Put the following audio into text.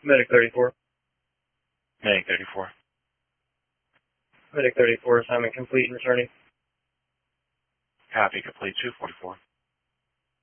Medic 34. Medic 34. Medic 34, assignment complete and returning. Copy, complete 244.